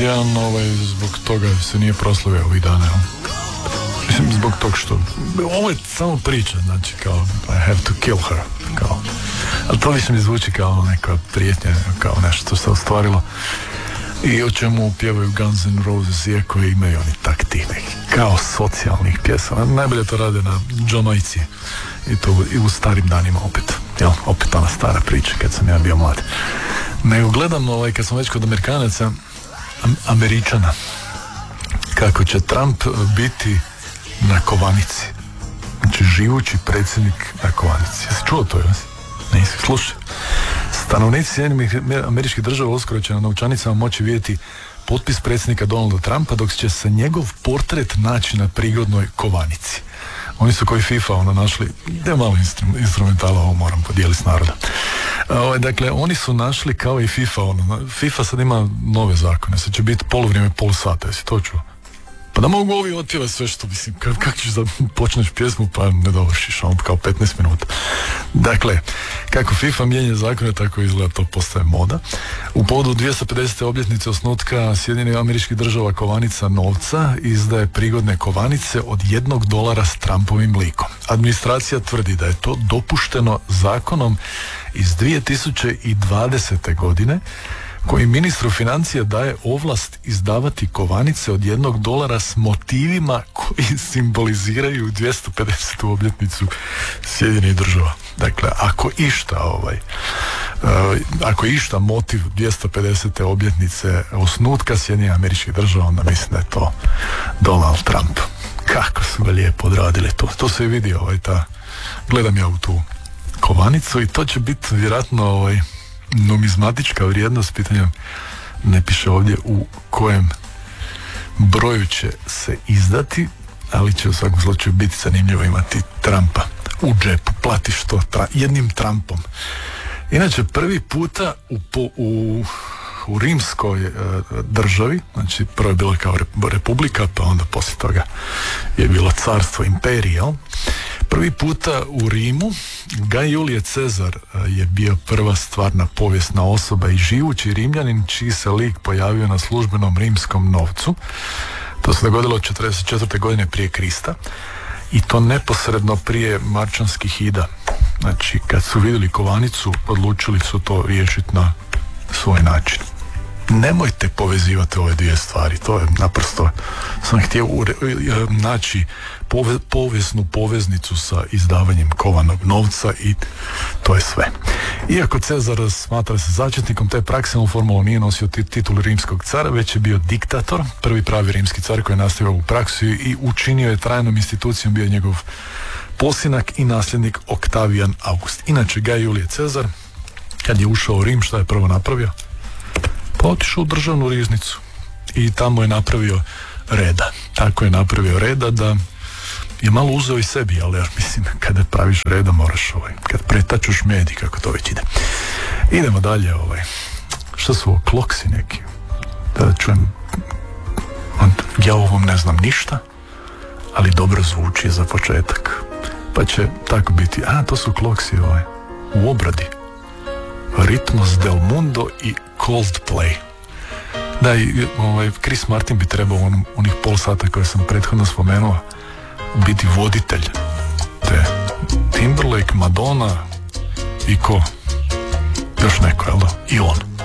jedan zbog toga se nije proslavio ovih dana. Mislim, zbog toga što ovo je samo priča, znači kao I have to kill her, kao. Ali to više mi zvuči kao neka prijetnja, kao nešto se ostvarilo. I o čemu pjevaju Guns N' Roses, iako imaju oni takti kao socijalnih pjesama. Najbolje to rade na Jamaici. I to i u starim danima opet. Jel, opet ona stara priča kad sam ja bio mlad. Nego gledam, kad sam već kod Amerikanaca, Američana, kako će Trump biti na kovanici. Znači, živući predsjednik na kovanici. Jesi čuo to, Jesi? Nisi, slušaj. Stanovnici Sjedinjenih Američkih Država uskoro će na novčanicama moći vidjeti potpis predsjednika Donalda Trumpa, dok će se njegov portret naći na prigodnoj kovanici. Oni su koji FIFA našli, da je malo instrumentala, ovo moram podijeliti s narodom. Dakle, oni su našli kao i FIFA, FIFA sad ima nove zakone, sad će biti poluvrijeme, pol sata, jesi to čuo? Pa da mogu ovi otpjevati sve što, mislim, kako ćeš da počneš pjesmu pa ne dovršiš, kao 15 minuta. Dakle, kako FIFA mijenja zakone, tako izgleda to postaje moda. U povodu 250. obljetnice osnutka Sjedinjenih Američkih Država kovanica novca izdaje prigodne kovanice od $1 s Trumpovim likom. Administracija tvrdi da je to dopušteno zakonom iz 2020. godine, koji ministru financija daje ovlast izdavati kovanice od $1 s motivima koji simboliziraju 250. obljetnicu Sjedinjenih Država. Dakle, ako išta motiv 250. obljetnice osnutka Sjedinjenih Američkih Država, onda mislim da je to Donald Trump. Kako su ga lijepo odradili to se i vidi, gledam ja u tu kovanicu i to će biti vjerojatno numizmatička vrijednost, pitanja ne piše ovdje u kojem broju će se izdati, ali će u svakom slučaju biti zanimljivo imati Trumpa u džepu, platiš to jednim Trumpom. Inače, prvi puta u rimskoj državi, znači prvo je bila kao republika, pa onda poslije toga je bilo carstvo, imperija. Prvi puta u Rimu Gaj Julije Cezar je bio prva stvarna povijesna osoba i živući Rimljanin čiji se lik pojavio na službenom rimskom novcu. To se dogodilo 44. godine prije Krista i to neposredno prije Marčanskih ida. Znači, kad su vidjeli kovanicu, odlučili su to riješiti na svoj način. Nemojte povezivati ove dvije stvari, to je naprosto, sam htio naći povijesnu poveznicu sa izdavanjem kovanog novca i to je sve. Iako Cezar smatra se začetnikom te prakse, on formalno nije nosio titulu rimskog cara, već je bio diktator, prvi pravi rimski car koji je nastavio u praksi i učinio je trajnom institucijom, bio je njegov posinak i nasljednik Oktavijan August. Inače, Gaj Julije Cezar, kad je ušao u Rim, šta je prvo napravio? Pa otišao u državnu riznicu i tamo je napravio reda. Tako je napravio reda da je malo uzeo i sebi, ali ja mislim kada praviš reda moraš kad pretačuš med i kako to već ide. Idemo dalje, što su ovo, kloksi neki? Da čujem, ja o ovom ne znam ništa, ali dobro zvuči za početak. Pa će tako biti, to su kloksi u obradi. Ritmos del Mundo i Coldplay. Da, Chris Martin bi trebao onih pol sata koje sam prethodno spomenuo biti voditelj. Te Timberlake, Madonna i ko? Još neko, jel da? I on.